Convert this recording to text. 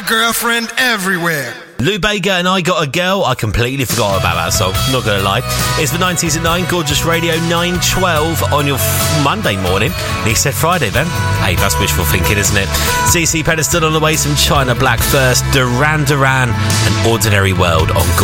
girlfriend everywhere. Lou Bega and I Got a Girl. I completely forgot about that song, not gonna lie. It's the 90s at 9, Gorgeous Radio 912 on your Monday morning. And he said Friday then. Hey, that's wishful thinking, isn't it? CC Pedestal on the way, some China Black first, Duran Duran, An Ordinary World on